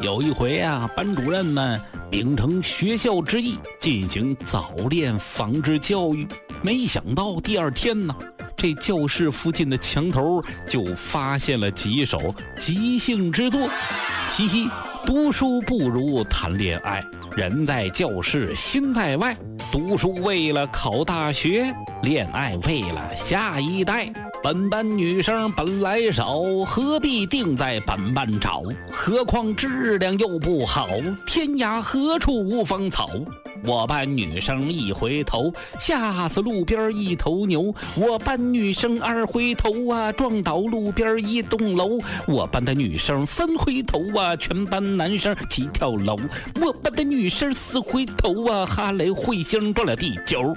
有一回啊，班主任们秉承学校之意，进行早恋防治教育。没想到第二天呢，这教室附近的墙头就发现了几首即兴之作。其一，读书不如谈恋爱，人在教室心在外。读书为了考大学，恋爱为了下一代。本班女生本来少，何必定在本班找？何况质量又不好，天涯何处无芳草？我班女生一回头，吓死路边一头牛。我班女生二回头啊，撞倒路边一栋楼。我班的女生三回头啊，全班男生齐跳楼。我班的女生四回头啊，哈雷彗星撞了地球。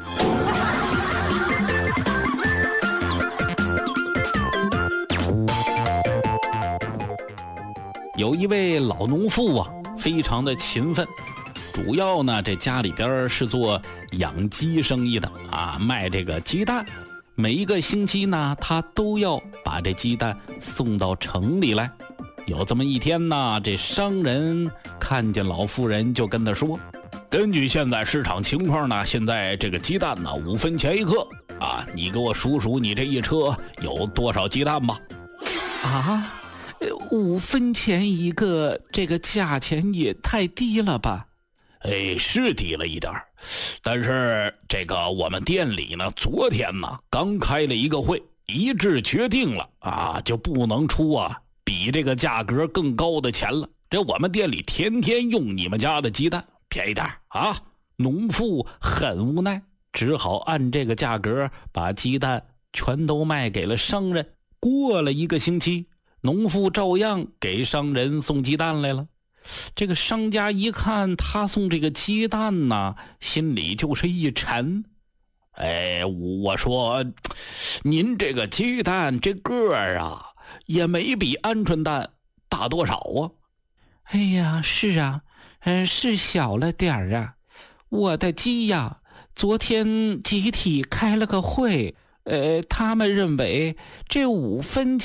有一位老农妇啊，非常的勤奋，主要呢这家里边是做养鸡生意的啊，卖这个鸡蛋。每一个星期呢，他都要把这鸡蛋送到城里来。有这么一天呢，这商人看见老妇人，就跟他说：根据现在市场情况呢，现在这个鸡蛋呢5分钱一个啊，你给我数数你这一车有多少鸡蛋吧。啊，5分钱一个，这个价钱也太低了吧？是低了一点，但是这个我们店里呢，昨天呢刚开了一个会，一致决定了啊，就不能出啊比这个价格更高的钱了。这我们店里天天用你们家的鸡蛋，便宜点啊！农妇很无奈，只好按这个价格把鸡蛋全都卖给了商人。过了一个星期，农妇照样给商人送鸡蛋来了。这个商家一看他送这个鸡蛋呢，心里就是一沉。我说您这个鸡蛋这个儿啊，也没比鹌鹑蛋大多少啊。哎呀，是啊，是小了点儿啊。我的鸡呀，昨天集体开了个会，他们认为这5分